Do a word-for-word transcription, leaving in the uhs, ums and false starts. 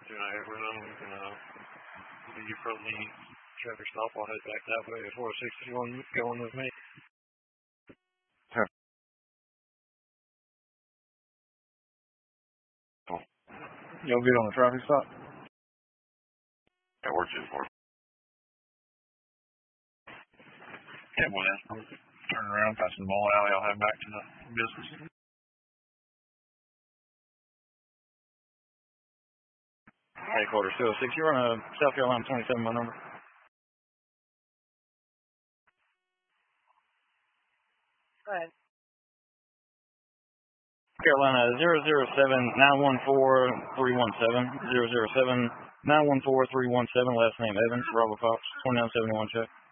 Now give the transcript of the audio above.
Do I ever know? Uh, do you from the traffic stop? I'll head back that way. four oh six is going, going with me. Sure. Y'all good on the traffic stop? Yeah, we're two for it. Yeah, well, then, turn around, pass the ball alley. I'll head back to the business. Headquarters two oh six. You're on a South Carolina twenty-seven, my number. Go ahead. Carolina zero zero seven nine one four three one seven. zero zero seven nine one four three one seven. Last name Evans. Bravo Fox. twenty-nine seventy-one check.